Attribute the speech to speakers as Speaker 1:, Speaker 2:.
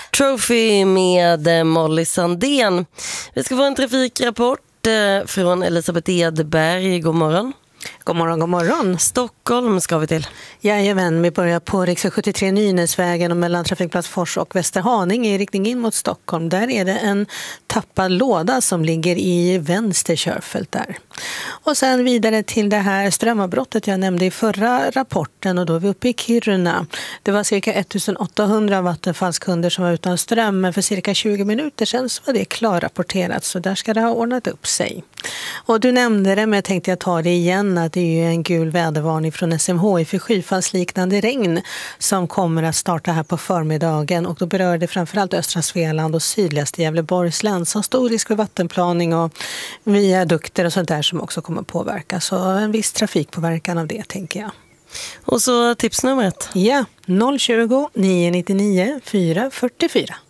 Speaker 1: Trophy med Molly Sandén. Vi ska få en trafikrapport från Elisabeth Edberg. God morgon.
Speaker 2: God morgon, god morgon.
Speaker 1: Stockholm ska vi till.
Speaker 2: Jajamän, vi börjar på riksväg 73 Nynäsvägen och mellan trafikplats Fors och Västerhaninge i riktning in mot Stockholm. Där är det en tappad låda som ligger i vänster körfält där. Och sen vidare till det här strömavbrottet jag nämnde i förra rapporten, och då är vi uppe i Kiruna. Det var cirka 1800 vattenfallskunder som var utan ström, men för cirka 20 minuter sedan så var det klarrapporterat, så där ska det ha ordnat upp sig. Och du nämnde det, men jag tänkte jag ta det igen, att det är ju en gul vädervarning från SMHI för skyfallsliknande regn som kommer att starta här på förmiddagen, och då berör det framförallt östra Svealand och sydligaste Gävleborgs län, som stor risk för vattenplaning och viadukter och sånt där som också kommer påverka. Så en viss trafikpåverkan av det, tänker jag.
Speaker 1: Och så tipsnumret.
Speaker 2: Ja, 020 999 444.